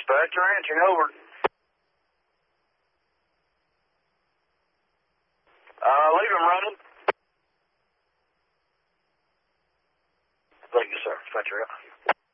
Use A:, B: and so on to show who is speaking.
A: Dispatcher answering, over. Leave him running. Thank you, sir. Dispatcher out.